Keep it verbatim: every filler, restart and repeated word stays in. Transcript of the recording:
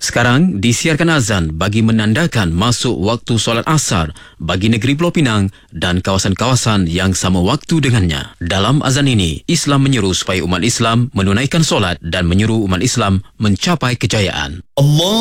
Sekarang disiarkan azan bagi menandakan masuk waktu solat asar bagi negeri Pulau Pinang dan kawasan-kawasan yang sama waktu dengannya. Dalam azan ini, Islam menyeru supaya umat Islam menunaikan solat dan menyuruh umat Islam mencapai kejayaan. Allah